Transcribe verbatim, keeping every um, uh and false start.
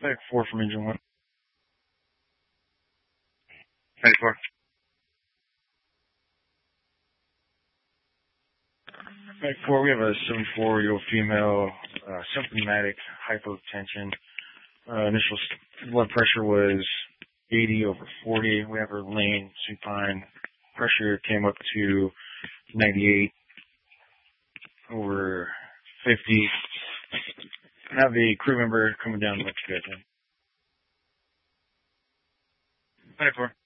Back four from engine one. Back four. Back four, we have a seventy-four-year-old female, uh, symptomatic hypotension. Uh, initial blood pressure was eighty over forty. We have her laying supine. Pressure came up to ninety-eight over fifty. Now the crew member coming down to let you guys in. Back four.